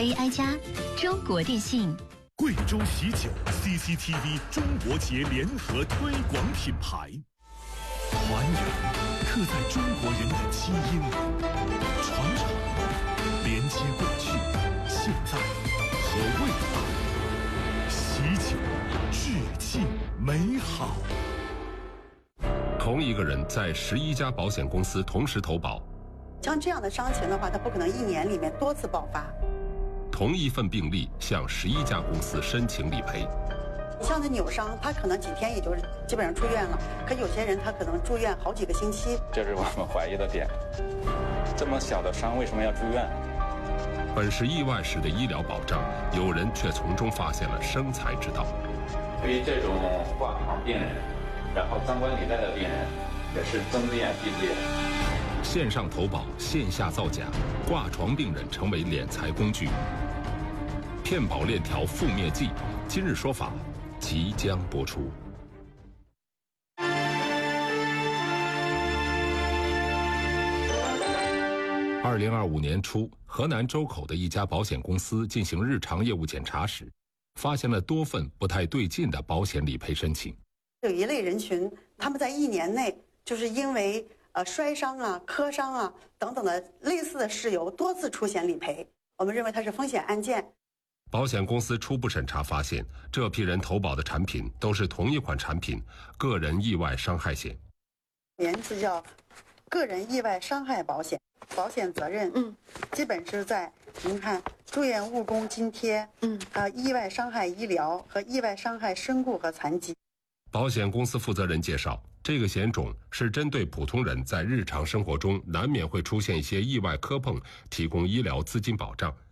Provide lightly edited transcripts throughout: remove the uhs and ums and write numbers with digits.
AI+中国电信。 贵州喜酒 CCTV 中国节联合推广品牌，还原刻在中国人的基因，传承连接过去、现在和未来，喜酒致敬美好。 同一个人在11家保险公司同时投保， 像这样的伤情的话，它不可能1年里面多次爆发。 同一份病例向11家公司申请理赔。 像他扭伤，他可能几天也就基本上出院了，可有些人他可能住院好几个星期。 这是我们怀疑的点。这么小的伤为什么要住院？ 本是意外时的医疗保障，有人却从中发现了生财之道。 对于这种挂床病人，然后脏冠履带的病人，也是睁只眼闭只眼。 线上投保，线下造假，挂床病人成为敛财工具。骗保链条覆灭记，今日说法即将播出。2025年初，河南周口的一家保险公司进行日常业务检查时，发现了多份不太对劲的保险理赔申请。 有一类人群，他们在1年内就是因为摔伤啊、磕伤啊等等的类似的事由多次出险理赔，我们认为它是风险案件。 保险公司初步审查发现，这批人投保的产品都是同一款产品——个人意外伤害险， 名字叫个人意外伤害保险，保险责任基本是在您看住院误工津贴意外伤害医疗和意外伤害身故和残疾。 保险公司负责人介绍，这个险种是针对普通人在日常生活中难免会出现一些意外磕碰，提供医疗资金保障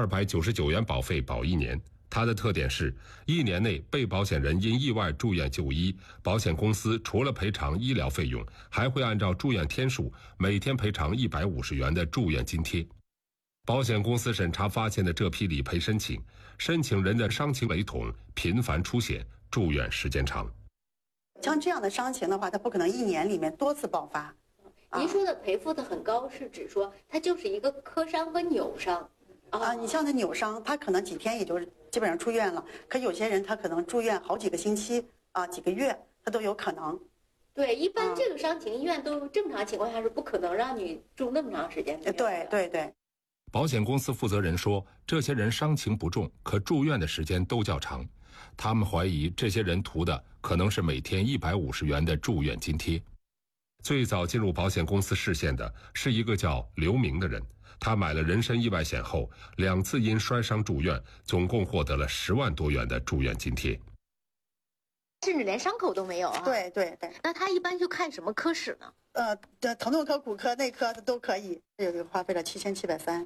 ，299元保费保1年。它的特点是1年内被保险人因意外住院就医，保险公司除了赔偿医疗费用，还会按照住院天数每天赔偿150元的住院津贴。保险公司审查发现的这批理赔申请人的伤情雷同，频繁出险，住院时间长。 像这样的伤情的话，它不可能1年里面多次爆发。 您说的赔付的很高，是指说它就是一个磕伤和扭伤你像他扭伤，他可能几天也就基本上出院了，可有些人他可能住院好几个星期几个月，他都有可能。 对，一般这个伤情医院都正常情况下是不可能让你住那么长时间的。 对。 保险公司负责人说，这些人伤情不重，可住院的时间都较长。他们怀疑这些人图的可能是每天150元的住院津贴。最早进入保险公司视线的是一个叫刘明的人，他买了人身意外险后2次因摔伤住院，总共获得了10万多元的住院津贴。 甚至连伤口都没有对。 那他一般就看什么科室呢？ 疼痛科、骨科、内科都可以。有一个花费了7730。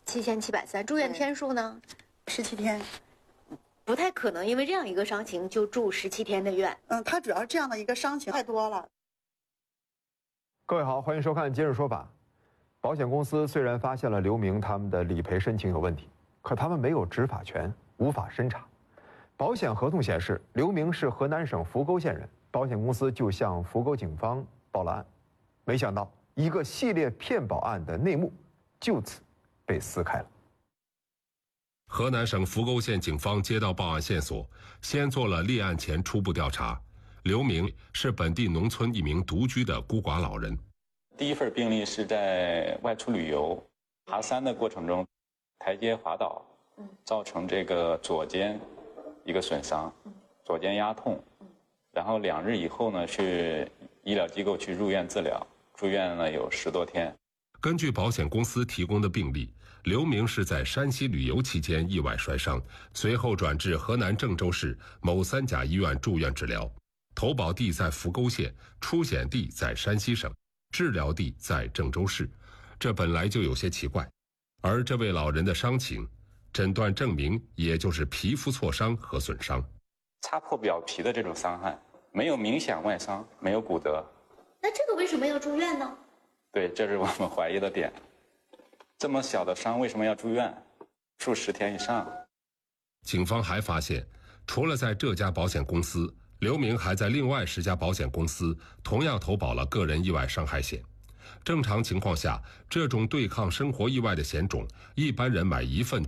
7730，住院天数呢 ？17天。 不太可能因为这样一个伤情就住17天的院。 他主要这样的一个伤情太多了。 各位好，欢迎收看《今日说法》。保险公司虽然发现了刘明他们的理赔申请有问题，可他们没有执法权，无法审查。保险合同显示，刘明是河南省扶沟县人，保险公司就向扶沟警方报了案。没想到，一个系列骗保案的内幕就此被撕开了。 河南省扶沟县警方接到报案线索，先做了立案前初步调查。刘明是本地农村一名独居的孤寡老人。 第一份病例是在外出旅游，爬山的过程中，台阶滑倒，造成这个左肩一个损伤，左肩压痛，然后2日以后呢，去医疗机构去入院治疗，住院呢有10多天。 根据保险公司提供的病例，刘明是在山西旅游期间意外摔伤，随后转至河南郑州市某3甲医院住院治疗。投保地在扶沟县，出险地在山西省，治疗地在郑州市，这本来就有些奇怪。而这位老人的伤情，诊断证明也就是皮肤挫伤和损伤， 擦破表皮的这种伤害，没有明显外伤，没有骨折。 那这个为什么要住院呢？ 对，这是我们怀疑的点。这么小的伤为什么要住院？住10天以上。 警方还发现，除了在这家保险公司，刘明还在另外10家保险公司同样投保了个人意外伤害险。正常情况下，这种对抗生活意外的险种，一般人买一份